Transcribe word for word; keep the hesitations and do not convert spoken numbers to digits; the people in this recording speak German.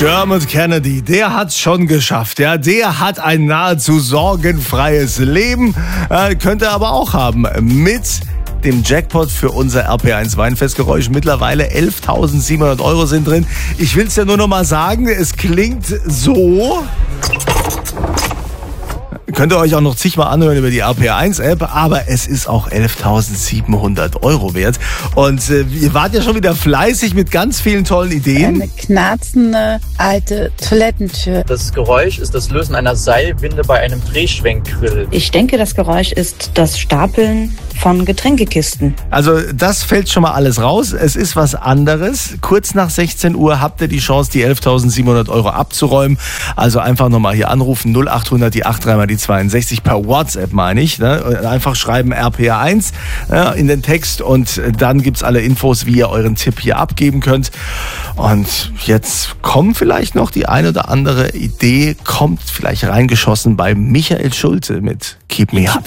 Dermot Kennedy, der hat's schon geschafft. Ja, der hat ein nahezu sorgenfreies Leben, äh, könnte er aber auch haben mit dem Jackpot für unser R P eins Weinfestgeräusch. Mittlerweile elftausendsiebenhundert Euro sind drin. Ich will es ja nur noch mal sagen, es klingt so. Könnt ihr euch auch noch zigmal anhören über die R P eins App, aber es ist auch elftausendsiebenhundert Euro wert. Und äh, ihr wart ja schon wieder fleißig mit ganz vielen tollen Ideen. Eine knarzende alte Toilettentür. Das Geräusch ist das Lösen einer Seilwinde bei einem Drehschwenkgrill. Ich denke, das Geräusch ist das Stapeln von Getränkekisten. Also das fällt schon mal alles raus. Es ist was anderes. Kurz nach sechzehn Uhr habt ihr die Chance, die elftausendsiebenhundert Euro abzuräumen. Also einfach nochmal hier anrufen, null achthundert, die acht drei mal die zweiundsechzig, per WhatsApp meine ich. Ne? Einfach schreiben R P eins ja, in den Text und dann gibt's alle Infos, wie ihr euren Tipp hier abgeben könnt. Und jetzt kommt vielleicht noch die eine oder andere Idee, kommt vielleicht reingeschossen bei Michael Schulte mit Keep Me Up.